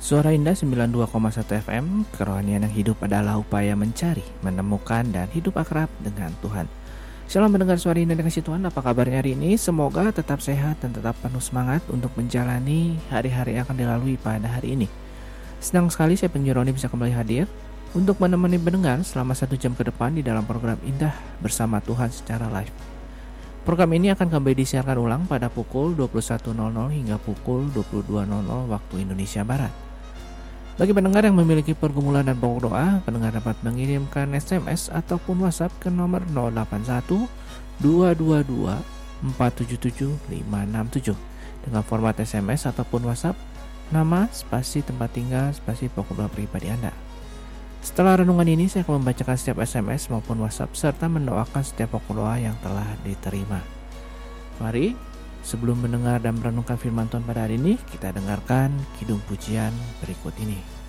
Suara Indah 92,1 FM, kerohanian yang hidup adalah upaya mencari, menemukan, dan hidup akrab dengan Tuhan. Shalom mendengar Suara Indah dikasih Tuhan, apa kabarnya hari ini? Semoga tetap sehat dan tetap penuh semangat untuk menjalani hari-hari yang akan dilalui pada hari ini. Senang sekali saya Penyu Roni bisa kembali hadir untuk menemani pendengar selama 1 jam ke depan di dalam program Indah Bersama Tuhan secara live. Program ini akan kembali disiarkan ulang pada pukul 21.00 hingga pukul 22.00 waktu Indonesia Barat. Bagi pendengar yang memiliki pergumulan dan pokok doa, pendengar dapat mengirimkan SMS ataupun WhatsApp ke nomor 081 222 477 567 dengan format SMS ataupun WhatsApp, nama, spasi tempat tinggal, spasi pokok doa pribadi Anda. Setelah renungan ini, saya akan membacakan setiap SMS maupun WhatsApp serta mendoakan setiap pokok doa yang telah diterima. Mari, sebelum mendengar dan merenungkan firman Tuhan pada hari ini, kita dengarkan kidung pujian berikut ini.